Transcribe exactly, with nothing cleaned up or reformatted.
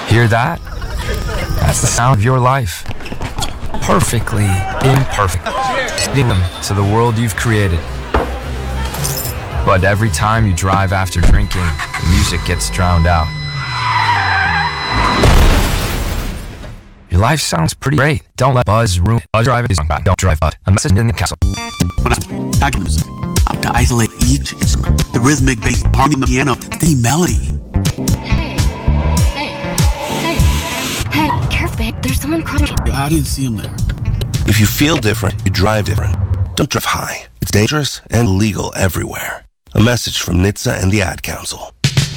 Hear that? That's the sound of your life. Perfectly imperfect. Leading them to the world you've created. But every time you drive after drinking, the music gets drowned out. Your life sounds pretty great. Don't let buzz ruin it. Buzz driving is bad. Don't drive bud. A message in the castle. When I'm talking music, I have to isolate each instrument. The rhythmic bass, part of the piano, the melody. Hey, hey, hey, hey, careful, babe. There's someone crying. I didn't see him there. If you feel different, you drive different. Don't drive high. It's dangerous and illegal everywhere. A message from N H T S A and the Ad Council.